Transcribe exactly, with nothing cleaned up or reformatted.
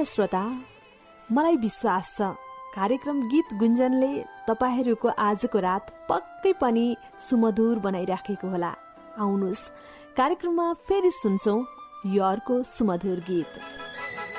श्रोता, मलाई विश्वास छ कार्यक्रम गीत गुन्जनले तपाईहरूको आजको रात पक्कै पनि सुमधुर बनाइराखेको होला। आउनुहोस् कार्यक्रममा फेरि सुन्छौं यो अर्को सुमधुर गीत।